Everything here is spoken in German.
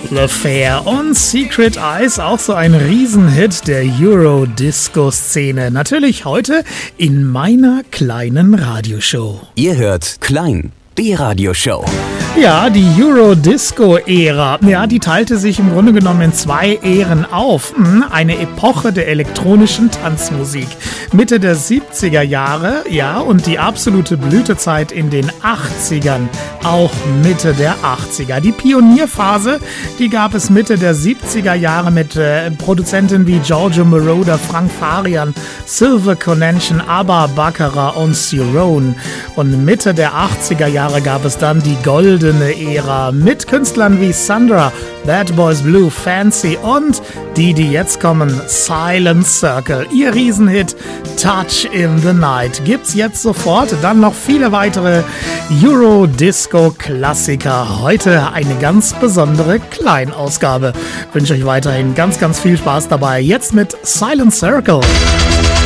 The Fair und Secret Eyes, auch so ein Riesenhit der Euro-Disco-Szene. Natürlich heute in meiner kleinen Radioshow. Ihr hört Klein, die Radioshow. Ja, die Euro-Disco-Ära, ja, die teilte sich im Grunde genommen in zwei Ähren auf. Eine Epoche der elektronischen Tanzmusik. Mitte der 70er Jahre, ja, und die absolute Blütezeit in den 80ern, auch Mitte der 80er. Die Pionierphase, die gab es Mitte der 70er Jahre mit Produzenten wie Giorgio Moroder, Frank Farian, Silver Connection, ABBA, Baccarat und Cerrone. Und Mitte der 80er Jahre gab es dann die goldene Ära mit Künstlern wie Sandra, Bad Boys Blue, Fancy und die jetzt kommen, Silent Circle. Ihr Riesenhit Touch in the Night gibt's jetzt sofort. Dann noch viele weitere Euro-Disco-Klassiker. Heute eine ganz besondere Kleinausgabe. Ich wünsche euch weiterhin ganz, ganz viel Spaß dabei. Jetzt mit Silent Circle.